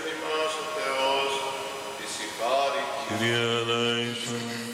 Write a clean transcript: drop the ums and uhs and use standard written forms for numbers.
ημάς ο Θεός, της η χάρη. Kyrie eleison.